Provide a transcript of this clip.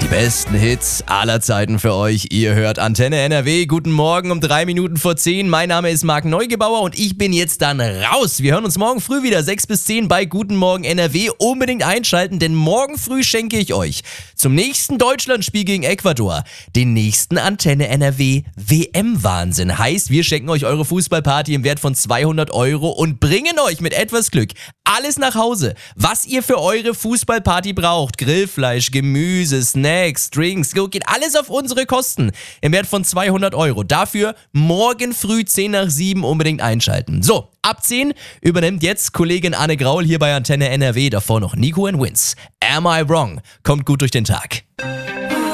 Die besten Hits aller Zeiten für euch. Ihr hört Antenne NRW. Guten Morgen um 3 Minuten vor 10. Mein Name ist Marc Neugebauer und ich bin jetzt dann raus. Wir hören uns morgen früh wieder 6 bis 10 bei Guten Morgen NRW. Unbedingt einschalten, denn morgen früh schenke ich euch zum nächsten Deutschlandspiel gegen Ecuador den nächsten Antenne NRW WM-Wahnsinn. Heißt, wir schenken euch eure Fußballparty im Wert von 200 € und bringen euch mit etwas Glück alles nach Hause, was ihr für eure Fußballparty braucht. Grillfleisch, Gemüse, Snacks, Drinks, geht alles auf unsere Kosten im Wert von 200 €. Dafür morgen früh 10 nach 7 unbedingt einschalten. So, ab 10 übernimmt jetzt Kollegin Anne Graul hier bei Antenne NRW. Davor noch Nico and Wins. Am I Wrong? Kommt gut durch den Tag.